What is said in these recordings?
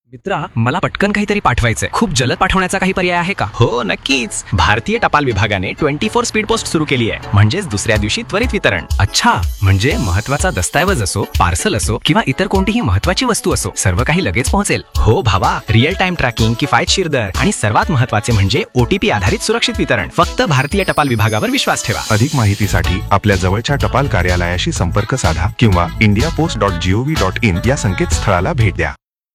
मित्रा, मला पटकन काहीतरी पाठवायचंय. खूप जलद पाठवण्याचा काही पर्याय आहे का? हो नक्कीच. भारतीय टपाल विभागाने 24 स्पीड पोस्ट सुरू केली आहे. म्हणजेच दुसऱ्या दिवशी त्वरित वितरण. अच्छा, म्हणजे महत्वाचा दस्तऐवज असो, पार्सल असो किंवा इतर कोणतीही महत्वाची वस्तू असो, सर्व काही लगेच पोहोचेल. हो भावा, रिअल टाइम ट्रॅकिंग, किफायतशीर दर आणि सर्वात महत्वाचे म्हणजे OTP आधारित सुरक्षित वितरण. फक्त भारतीय टपाल विभागावर विश्वास ठेवा. अधिक माहितीसाठी आपल्या जवळच्या टपाल कार्यालयाशी संपर्क साधा किंवा indiapost.gov.in या संकेतस्थळाला भेट द्या.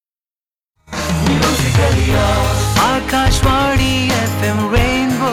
Akashvani FM rainbow.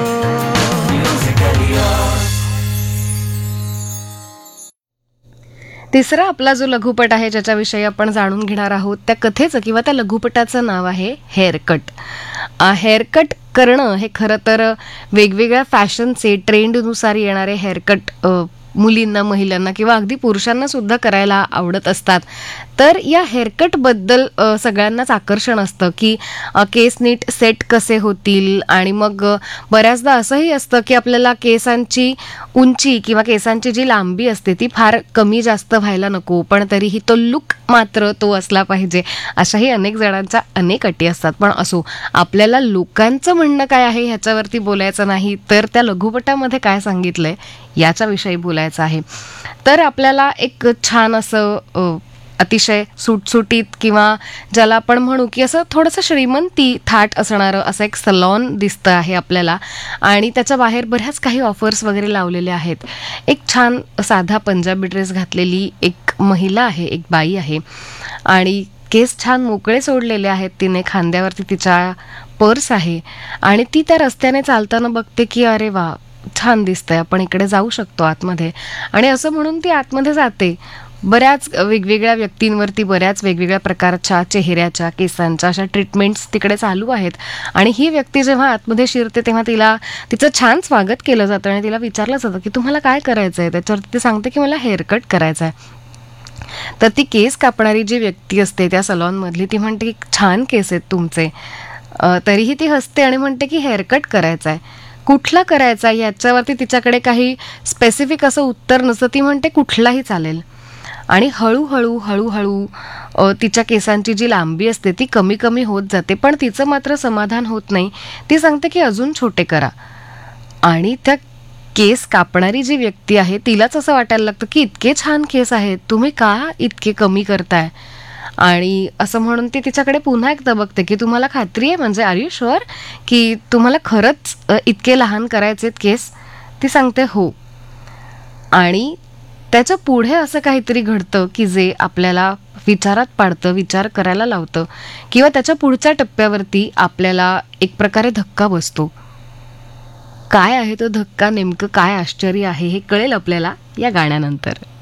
तिसरा आपला जो लघुपट आहे ज्याच्याविषयी आपण जाणून घेणार आहोत, त्या कथेचं किंवा त्या लघुपटाचं नाव आहे हेअरकट. हेअरकट करणं हे खरं तर वेगवेगळ्या फॅशनचे ट्रेंडनुसार येणारे हेअरकट मुलींना, महिलांना किंवा अगदी पुरुषांना सुद्धा करायला आवडत असतात. तर या हेअरकटबद्दल सगळ्यांनाच आकर्षण असतं की केस नीट सेट कसे होतील. आणि मग बऱ्याचदा असंही असतं की आपल्याला केसांची उंची किंवा केसांची जी लांबी असते ती फार कमी जास्त व्हायला नको, पण तरीही तो लुक मात्र तो असला पाहिजे. अशाही अनेक जणांच्या अनेक अटी असतात. पण असो, आपल्याला लोकांचं म्हणणं काय आहे ह्याच्यावरती बोलायचं नाही, तर त्या लघुपटामध्ये काय सांगितलंय याच्याविषयी बोलायचं आहे. तर आपल्याला एक छान असं अतिशय सुटसुटीत किंवा ज्याला आपण म्हणू की असं थोडंसं श्रीमंती थाट असणारं असं एक सलॉन दिसतं आहे आपल्याला. आणि त्याच्या बाहेर बऱ्याच काही ऑफर्स वगैरे लावलेले आहेत. एक छान साधा पंजाबी ड्रेस घातलेली एक महिला आहे, एक बाई आहे, आणि केस छान मोकळे सोडलेले आहेत तिने. खांद्यावरती तिच्या पर्स आहे आणि ती त्या रस्त्याने चालताना बघते की अरे वा, छान दिसतंय, आपण इकडे जाऊ शकतो आतमध्ये. आणि असं म्हणून ती आतमध्ये जाते. बऱ्याच वेगवेगळ्या व्यक्तींवरती बऱ्याच वेगवेगळ्या प्रकारच्या चेहऱ्याच्या, केसांच्या अशा ट्रीटमेंट्स तिकडे चालू आहेत. आणि ही व्यक्ती जेव्हा आतमध्ये शिरते तेव्हा तिचं छान स्वागत केलं जातं आणि तिला विचारलं जातं की तुम्हाला काय करायचं आहे. त्याच्यावरती ती सांगते की मला हेअरकट करायचं आहे. तर ती केस कापणारी जी व्यक्ती असते त्या सलॉनमधली, ती म्हणते की छान केस आहेत तुमचे. तरीही ती हसते आणि म्हणते की हेअरकट करायचा आहे. कुठला करायचा आहे याच्यावरती तिच्याकडे काही स्पेसिफिक असं उत्तर नसतं. ती म्हणते कुठलाही चालेल. आणि हळूहळू तिच्या केसांची जी लांबी असते ती कमी कमी होत जाते. पण तिचं मात्र समाधान होत नाही. ती सांगते की अजून छोटे करा. आणि त्या केस कापणारी जी व्यक्ती आहे तिलाच असं वाटायला लागतं की इतके छान केस आहेत, तुम्ही का इतके कमी करताय. आणि असं म्हणून ती तिच्याकडे पुन्हा एकदा बघते की तुम्हाला खात्री आहे, म्हणजे आर यू शुअर की तुम्हाला खरंच इतके लहान करायचेत केस. ती सांगते हो. आणि त्याच्या पुढे असं काहीतरी घडतं की जे आपल्याला विचारात पाडतं, विचार करायला लावतं, किंवा त्याच्या पुढच्या टप्प्यावरती आपल्याला एक प्रकारे धक्का बसतो. काय आहे तो धक्का, नेमकं काय आश्चर्य आहे हे कळेल आपल्याला या गाण्यानंतर.